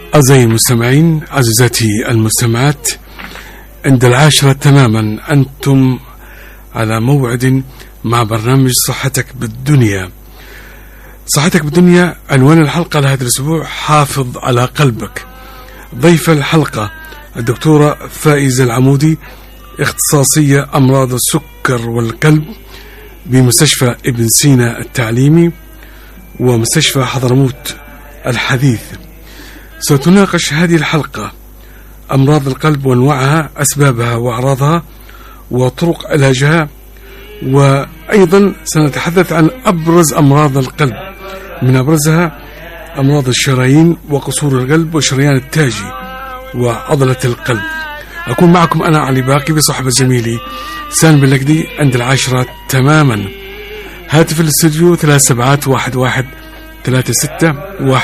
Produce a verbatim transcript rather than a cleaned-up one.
أعزائي المستمعين، عزيزاتي المستمعات، عند العاشرة تماما أنتم على موعد مع برنامج صحتك بالدنيا. صحتك بالدنيا عنوان الحلقة لهذا الأسبوع: حافظ على قلبك. ضيف الحلقة الدكتورة فائزة العمودي، اختصاصية أمراض السكر والقلب بمستشفى ابن سينا التعليمي ومستشفى حضرموت الحديث. ستناقش هذه الحلقة أمراض القلب وأنواعها، أسبابها وأعراضها وطرق علاجها، وأيضا سنتحدث عن أبرز أمراض القلب، من أبرزها أمراض الشرايين وقصور القلب والشريان التاجي وعضلة القلب. أكون معكم أنا علي باقي بصحبة زميلي سالم بلقدي عند العاشرة تماما. هاتف الاستديو ثلاث سبعات واحد واحد ثلاثة ستة واحد